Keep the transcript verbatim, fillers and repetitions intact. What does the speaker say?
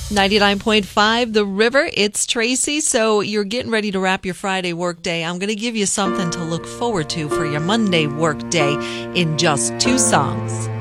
ninety-nine point five The River, it's Tracy. So you're getting ready to wrap your Friday work day. I'm going to give you something to look forward to for your Monday work day in just two songs.